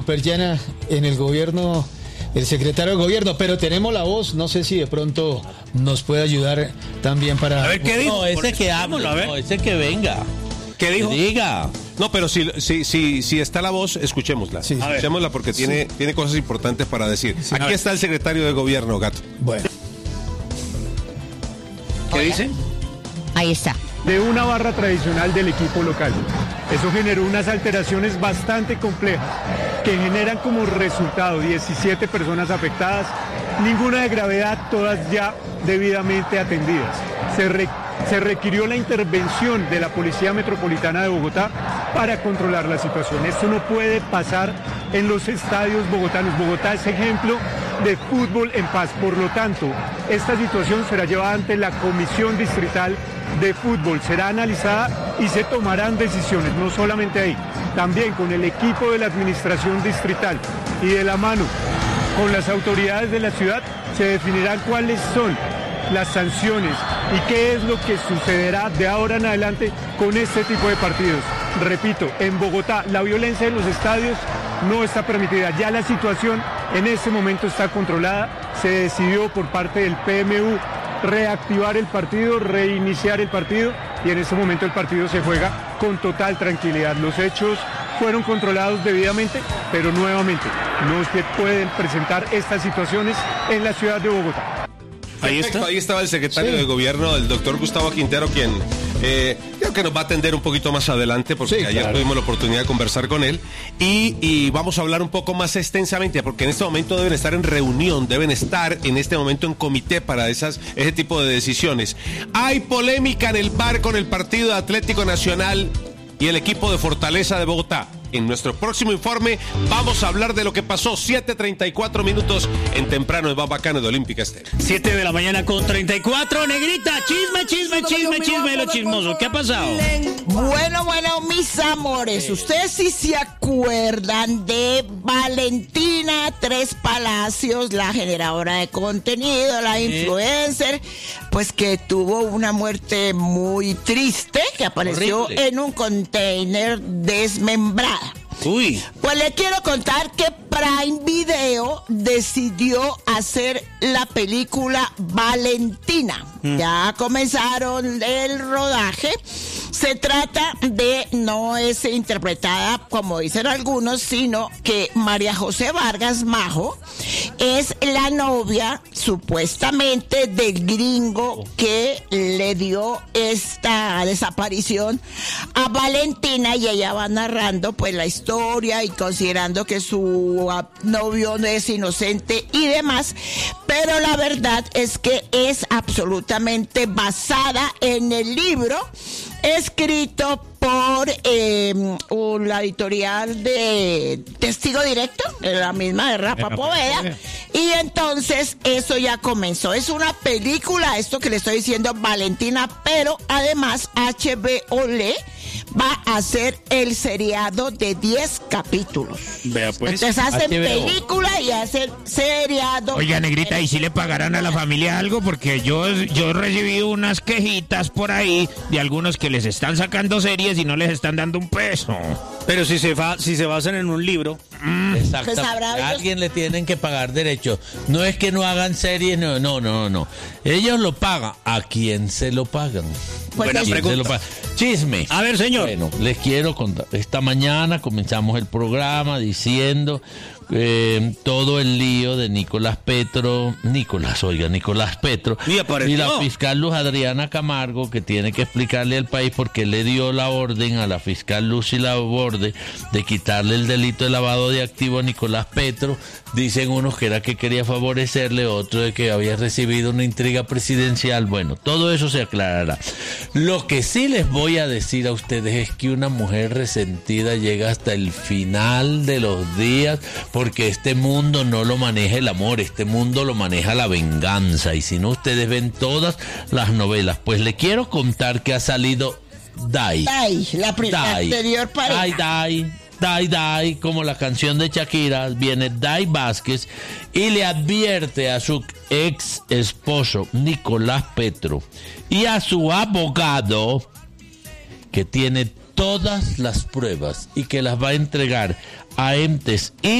súper llena en el gobierno, el secretario de gobierno, pero tenemos la voz, no sé si de pronto nos puede ayudar también para... A ver, ¿qué dijo? No, ese que hable, no, ese que venga. ¿Qué dijo? Que diga. No, pero si está la voz, escuchémosla. Sí. Escuchémosla porque tiene cosas importantes para decir. Sí. Aquí está el secretario de gobierno, Gato. Bueno. ¿Qué dice? Ahí está. De una barra tradicional del equipo local. Eso generó unas alteraciones bastante complejas que generan como resultado 17 personas afectadas, ninguna de gravedad, todas ya debidamente atendidas. Se requirió la intervención de la Policía Metropolitana de Bogotá para controlar la situación. Esto no puede pasar en los estadios bogotanos. Bogotá es ejemplo de fútbol en paz. Por lo tanto, esta situación será llevada ante la Comisión Distrital de Fútbol. Será analizada y se tomarán decisiones, no solamente ahí, también con el equipo de la Administración Distrital y de la mano con las autoridades de la ciudad se definirán cuáles son las sanciones y qué es lo que sucederá de ahora en adelante con este tipo de partidos. Repito, en Bogotá la violencia en los estadios no está permitida. Ya la situación en este momento está controlada. Se decidió por parte del PMU reactivar el partido, reiniciar el partido y en este momento el partido se juega con total tranquilidad. Los hechos fueron controlados debidamente, pero nuevamente no se pueden presentar estas situaciones en la ciudad de Bogotá. Ahí estaba el secretario de gobierno, el doctor Gustavo Quintero, quien creo que nos va a atender un poquito más adelante, porque ayer tuvimos la oportunidad de conversar con él, y vamos a hablar un poco más extensamente, porque en este momento deben estar en reunión, deben estar en este momento en comité para ese tipo de decisiones. Hay polémica en el bar con el partido de Atlético Nacional y el equipo de Fortaleza de Bogotá. En nuestro próximo informe vamos a hablar de lo que pasó 7:34 minutos en Temprano de Más Bacano de Olímpica Estéreo. 7 de la mañana con 34. Negrita, chisme, lo chismoso. ¿Qué ha pasado? Bueno, mis amores, ustedes sí se acuerdan de Valentina Tres Palacios, la generadora de contenido, la influencer, pues que tuvo una muerte muy triste, que apareció en un container desmembrada. Uy. Pues le quiero contar que Prime Video decidió hacer la película Valentina. Ya comenzaron el rodaje. Se trata de, no es interpretada como dicen algunos, sino que María José Vargas Majo es la novia supuestamente del gringo que le dio esta desaparición a Valentina, y ella va narrando pues la historia y considerando que su novio no es inocente y demás, pero la verdad es que es absolutamente basada en el libro escrito por la editorial de Testigo Directo, la misma de Rafa Poveda, y entonces eso ya comenzó. Es una película, esto que le estoy diciendo, Valentina, pero además HBO va a hacer el seriado de 10 capítulos. Vea pues. Entonces hacen HBO. película y hacen seriado. Oiga, Negrita, ¿y si le pagarán a la familia algo? Porque yo he recibido unas quejitas por ahí de algunos que les están sacando series y no les están dando un peso. Pero si se basan en un libro. Exacto. Pues habrá ellos- Alguien le tienen que pagar derechos. No es que no hagan series, no. Ellos lo pagan. ¿A quién se lo pagan? Pues ¿A quién pregunta. se lo pagan? Chisme. A ver, señor. Bueno, les quiero contar. Esta mañana comenzamos el programa diciendo todo el lío de Nicolás Petro. Y apareció. Y la fiscal Luz Adriana Camargo, que tiene que explicarle al país por qué le dio la orden a la fiscal Lucy Laborde de quitarle el delito de lavado de activos a Nicolás Petro. Dicen unos que era que quería favorecerle, otros de que había recibido una intriga presidencial. Bueno, todo eso se aclarará. Lo que sí les voy a decir a ustedes es que una mujer resentida llega hasta el final de los días, porque este mundo no lo maneja el amor, este mundo lo maneja la venganza. Y si no, ustedes ven todas las novelas. Pues le quiero contar que ha salido Dai, la anterior pareja. Dai, como la canción de Shakira. Viene Dai Vázquez y le advierte a su ex esposo Nicolás Petro y a su abogado que tiene todas las pruebas y que las va a entregar a entes